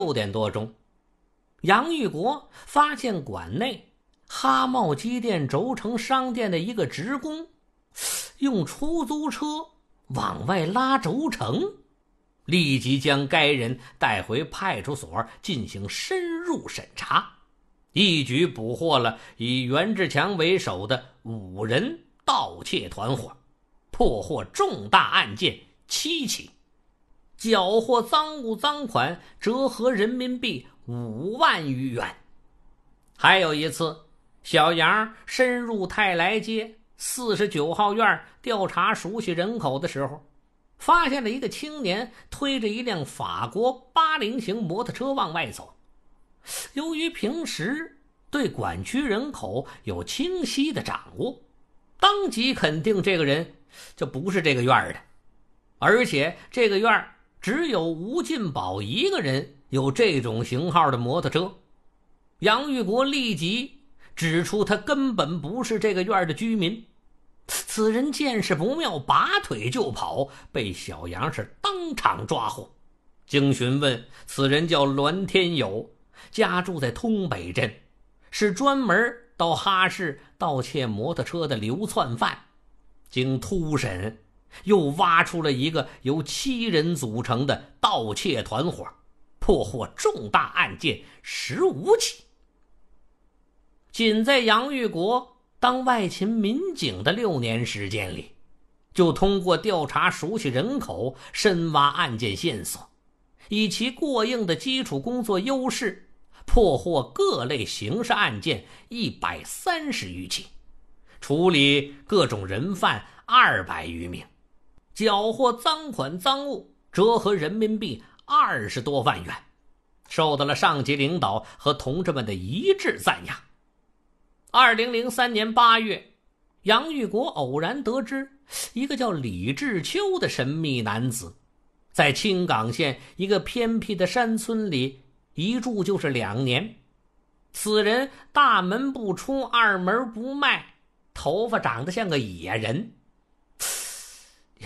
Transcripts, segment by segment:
点多钟，杨玉国发现馆内哈茂机电轴承商店的一个职工用出租车往外拉轴承，立即将该人带回派出所进行深入审查，一举捕获了以袁志强为首的5人盗窃团伙，破获重大案件7起，缴获赃物赃款折合人民币5万余元。还有一次，小杨深入泰来街49号院调查熟悉人口的时候，发现了一个青年推着一辆法国80型摩托车往外走。由于平时对管区人口有清晰的掌握，当即肯定这个人就不是这个院的，而且这个院只有吴进宝一个人有这种型号的摩托车。杨玉国立即指出他根本不是这个院的居民。此人见势不妙，拔腿就跑，被小杨是当场抓获。经询问，此人叫栾天友，家住在通北镇，是专门到哈市盗窃摩托车的流窜犯。经突审，又挖出了一个由7人组成的盗窃团伙，破获重大案件15起。仅在杨玉国当外勤民警的6年时间里，就通过调查熟悉人口，深挖案件线索，以其过硬的基础工作优势，破获各类刑事案件130余起，处理各种人犯200余名，缴获赃款赃物折合人民币20多万元，受到了上级领导和同志们的一致赞扬。2003年8月，杨玉国偶然得知一个叫李志秋的神秘男子在青冈县一个偏僻的山村里一住就是2年。此人大门不出，二门不迈，头发长得像个野人呀。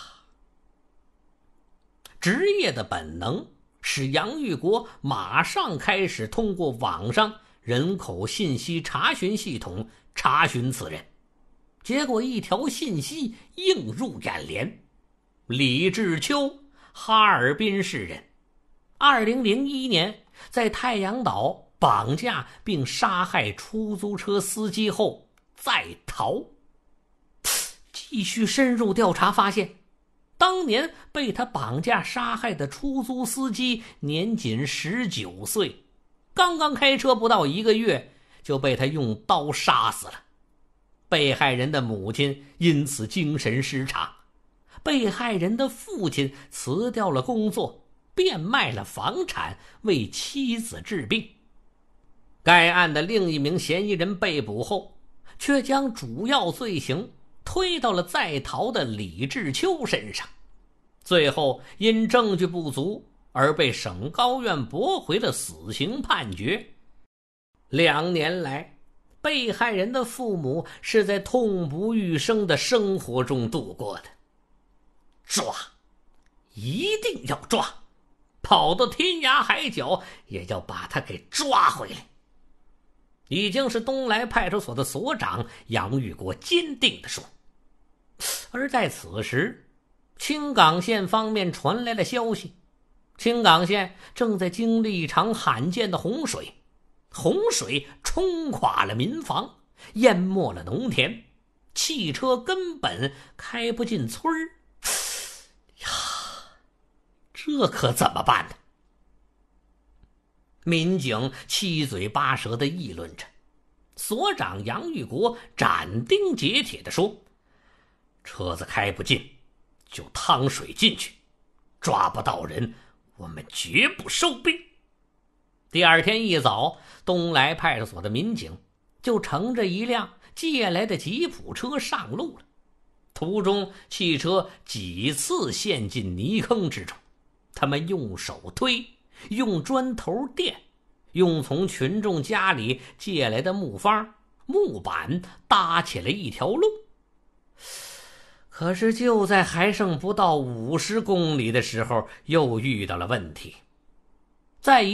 职业的本能使杨玉国马上开始通过网上人口信息查询系统查询此人，结果一条信息映入眼帘：李志秋，哈尔滨市人，2001年在太阳岛绑架并杀害出租车司机后再逃。继续深入调查发现，当年被他绑架杀害的出租司机年仅19岁，刚刚开车不到1个月就被他用刀杀死了。被害人的母亲因此精神失常，被害人的父亲辞掉了工作，变卖了房产为妻子治病。该案的另一名嫌疑人被捕后，却将主要罪行推到了在逃的李志秋身上，最后因证据不足而被省高院驳回了死刑判决。2年来，被害人的父母是在痛不欲生的生活中度过的。抓，一定要抓，跑到天涯海角也要把他给抓回来。已经是东来派出所的所长杨玉国坚定地说。而在此时，青冈县方面传来了消息，青冈县正在经历一场罕见的洪水，洪水冲垮了民房，淹没了农田，汽车根本开不进村儿。呀，这可怎么办呢？民警七嘴八舌地议论着。所长杨玉国斩钉截铁地说，车子开不进就趟水进去，抓不到人我们绝不收兵。第2天一早，东来派出所的民警就乘着一辆借来的吉普车上路了。途中汽车几次陷进泥坑之中，他们用手推，用砖头垫，用从群众家里借来的木方、木板搭起了一条路。可是就在还剩不到50公里的时候，又遇到了问题。 在一